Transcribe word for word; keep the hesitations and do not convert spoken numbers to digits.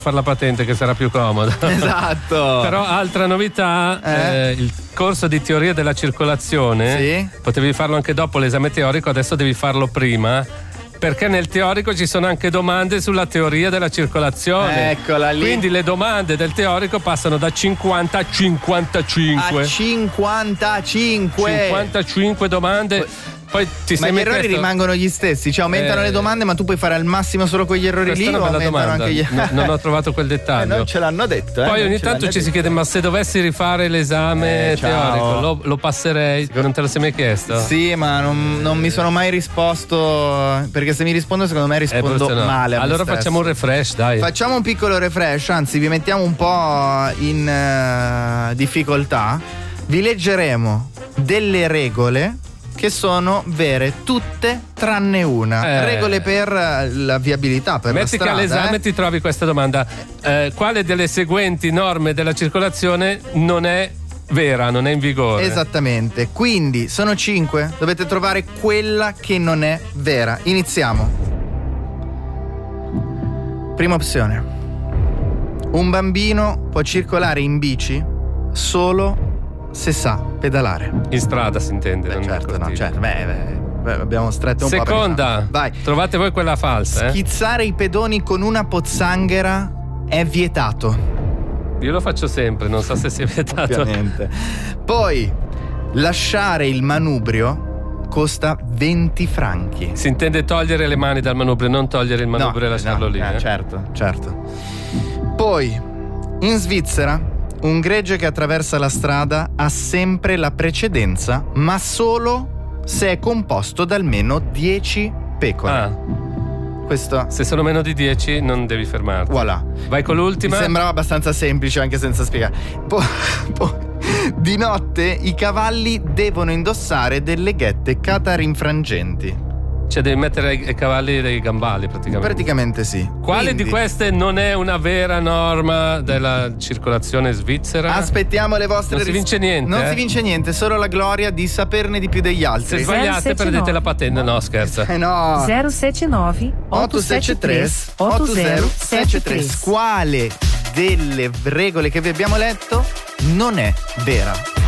fare la patente che sarà più comoda. Esatto. Però altra novità, eh? eh, il corso di teoria della circolazione, sì? Potevi farlo anche dopo l'esame teorico, adesso devi farlo prima, perché nel teorico ci sono anche domande sulla teoria della circolazione. Eccola lì. Quindi le domande del teorico passano da cinquanta a cinquantacinque. A cinquantacinque. cinquantacinque domande. Poi ti ma sei gli errori chiesto... rimangono gli stessi, cioè aumentano eh... le domande, ma tu puoi fare al massimo solo quegli errori lì, o aumentano domanda. anche gli no, non ho trovato quel dettaglio. Eh, non ce l'hanno detto. Eh, Poi ogni tanto ci detto. si chiede: ma se dovessi rifare l'esame eh, teorico, lo, lo passerei? Non te lo sei mai chiesto? Sì, ma non, non mi sono mai risposto, perché se mi rispondo secondo me rispondo eh, no. male. A allora me facciamo un refresh, dai. Facciamo un piccolo refresh, anzi vi mettiamo un po' in uh, difficoltà. Vi leggeremo delle regole che sono vere tutte tranne una. Eh. Regole per la viabilità, per Metti la strada. Metti che all'esame eh? ti trovi questa domanda: eh, quale delle seguenti norme della circolazione non è vera, non è in vigore? Esattamente. Quindi sono cinque. Dovete trovare quella che non è vera. Iniziamo. Prima opzione: un bambino può circolare in bici solo se sa pedalare. In strada si intende. Beh, non certo, no, certo. Beh, beh, beh, abbiamo stretto un Seconda, po'. Vai. Trovate voi quella falsa. Schizzare eh? i pedoni con una pozzanghera è vietato. Io lo faccio sempre, non so se sia vietato. Ovviamente. Poi, lasciare il manubrio costa venti franchi. Si intende togliere le mani dal manubrio, non togliere il manubrio no, e lasciarlo no, lì. Eh, eh? certo, certo. Poi, in Svizzera, un gregge che attraversa la strada ha sempre la precedenza, ma solo se è composto da almeno dieci pecore. Ah. Questo... Se sono meno di dieci non devi fermarti. Voilà. Vai con l'ultima. Mi sembrava abbastanza semplice anche senza spiegare. Poi, poi, di notte i cavalli devono indossare delle ghette catarinfrangenti. Cioè devi mettere ai cavalli dei gambali praticamente. Praticamente sì. Quale Quindi, di queste non è una vera norma della circolazione svizzera? Aspettiamo le vostre Non si vince niente. Non eh? si vince niente, solo la gloria di saperne di più degli altri. Se sbagliate perdete la patente. No, scherza. Eh no. zero sette nove otto sette tre otto zero sette tre. Quale delle regole che vi abbiamo letto non è vera?